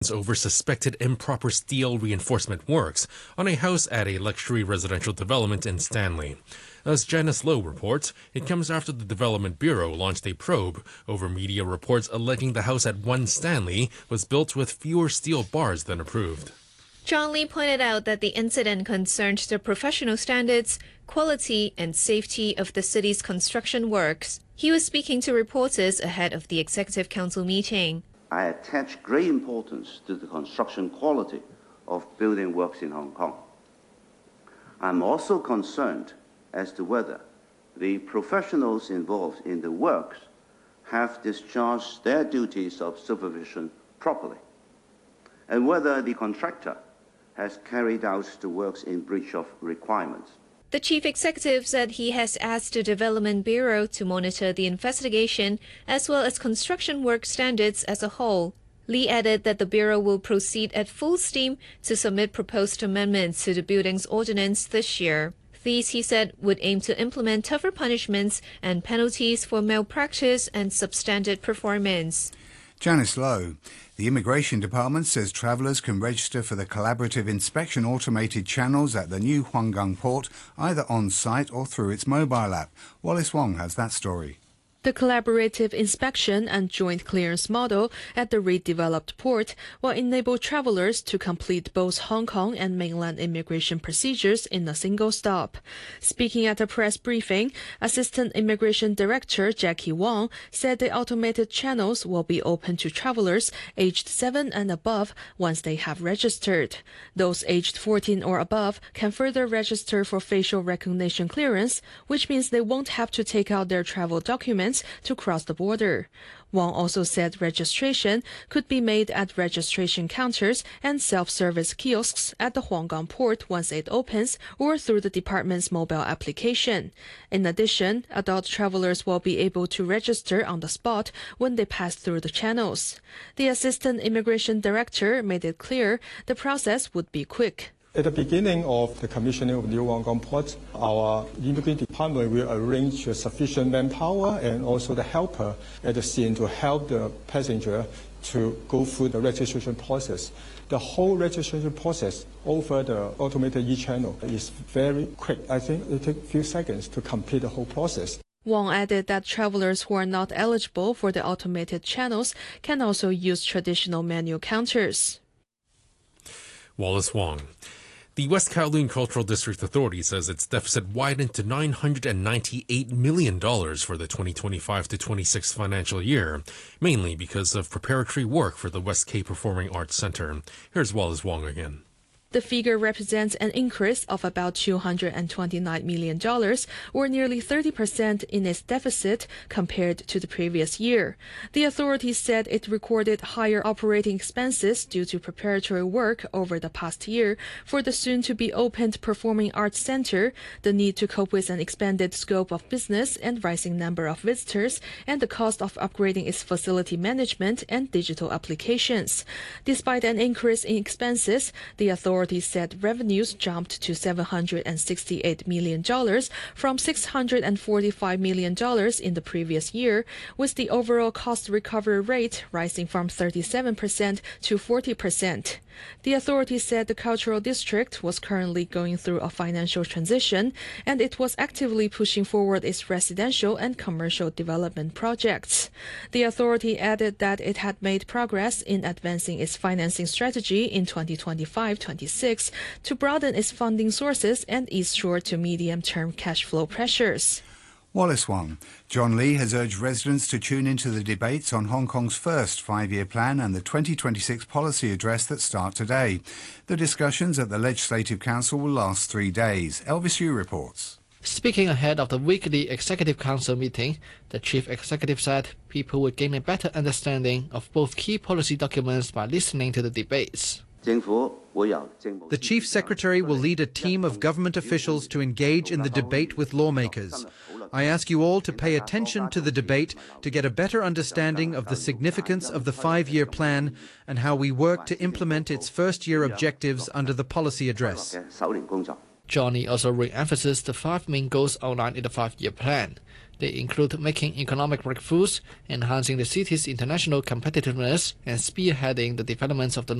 over suspected improper steel reinforcement works on a house at a luxury residential development in Stanley. As Janice Lowe reports, it comes after the Development Bureau launched a probe over media reports alleging the house at 1 Stanley was built with fewer steel bars than approved. John Lee pointed out that the incident concerned the professional standards, quality, and safety of the city's construction works. He was speaking to reporters ahead of the Executive Council meeting. I attach great importance to the construction quality of building works in Hong Kong. I'm also concerned as to whether the professionals involved in the works have discharged their duties of supervision properly, and whether the contractor has carried out the works in breach of requirements. The chief executive said he has asked the Development Bureau to monitor the investigation as well as construction work standards as a whole. Lee added that the Bureau will proceed at full steam to submit proposed amendments to the building's ordinance this year. These, he said, would aim to implement tougher punishments and penalties for malpractice and substandard performance. Janice Lowe. The Immigration Department says travellers can register for the collaborative inspection automated channels at the new Huanggang port, either on-site or through its mobile app. Wallace Wong has that story. The collaborative inspection and joint clearance model at the redeveloped port will enable travelers to complete both Hong Kong and mainland immigration procedures in a single stop. Speaking at a press briefing, Assistant Immigration Director Jackie Wong said the automated channels will be open to travelers aged 7 and above once they have registered. Those aged 14 or above can further register for facial recognition clearance, which means they won't have to take out their travel documents to cross the border. Wong also said registration could be made at registration counters and self-service kiosks at the Huanggang port once it opens or through the department's mobile application. In addition, adult travelers will be able to register on the spot when they pass through the channels. The Assistant Immigration Director made it clear the process would be quick. At the beginning of the commissioning of New Huanggang Port, our immigration department will arrange sufficient manpower and also the helper at the scene to help the passenger to go through the registration process. The whole registration process over the automated e-channel is very quick. I think it takes a few seconds to complete the whole process. Wong added that travelers who are not eligible for the automated channels can also use traditional manual counters. Wallace Wong. The West Kowloon Cultural District Authority says its deficit widened to $998 million for the 2025-26 financial year, mainly because of preparatory work for the West K Performing Arts Center. Here's Wallace Wong again. The figure represents an increase of about $229 million, or nearly 30% in its deficit compared to the previous year. The authorities said it recorded higher operating expenses due to preparatory work over the past year for the soon-to-be-opened Performing Arts Center, the need to cope with an expanded scope of business and rising number of visitors, and the cost of upgrading its facility management and digital applications. Despite an increase in expenses, the authorities said revenues jumped to $768 million from $645 million in the previous year, with the overall cost recovery rate rising from 37% to 40%. The authorities said the cultural district was currently going through a financial transition, and it was actively pushing forward its residential and commercial development projects. The authority added that it had made progress in advancing its financing strategy in 2025-26 to broaden its funding sources and ease short to medium-term cash flow pressures. Wallace Wong. John Lee has urged residents to tune into the debates on Hong Kong's first five-year plan and the 2026 policy address that start today. The discussions at the Legislative Council will last 3 days. Elvis Yu reports. Speaking ahead of the weekly Executive Council meeting, the Chief Executive said people would gain a better understanding of both key policy documents by listening to the debates. The Chief Secretary will lead a team of government officials to engage in the debate with lawmakers. I ask you all to pay attention to the debate to get a better understanding of the significance of the five-year plan and how we work to implement its first-year objectives under the policy address. Johnny also re-emphasized the 5 main goals outlined in the 5-year plan. They include making economic breakthroughs, enhancing the city's international competitiveness, and spearheading the development of the